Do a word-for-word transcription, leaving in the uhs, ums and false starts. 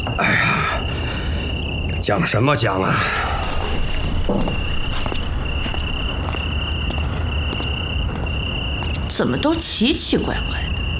哎呀，讲什么讲啊？ 怎么都奇奇怪怪的？